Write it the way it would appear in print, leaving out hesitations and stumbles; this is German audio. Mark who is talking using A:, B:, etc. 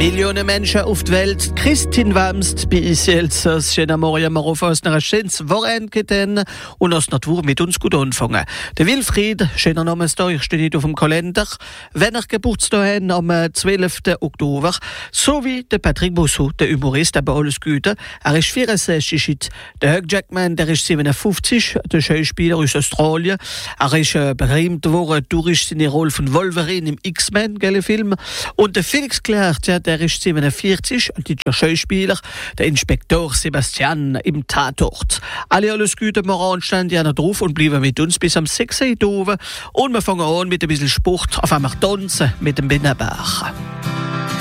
A: Millionen Menschen auf der Welt. Kristin Wamst bei uns jetzt. Schönen Morgen, wir auf uns ein schönes Wochenende und das Natur mit uns gut anfangen. Der Wilfried, schöner Name ist da, ich stehe nicht auf dem Kalender. Wenn er Geburtstag haben, am 12. Oktober, so wie der Patrick Bosso, der Humorist, aber alles Gute. Er ist 64. Der Hugh Jackman, der ist 57, der Schauspieler aus Australien. Er ist berühmt geworden durch seine Rolle von Wolverine im X-Men, Film. Und der Felix Klerk, der ist 47, ein deutscher Schauspieler, der Inspektor Sebastian im Tatort. Alles Gute, wir anstehen ja drauf und bleiben mit uns bis am 6. Uhr. Und wir fangen an mit ein bisschen Sport, auf einmal tanzen mit dem Binnenbach.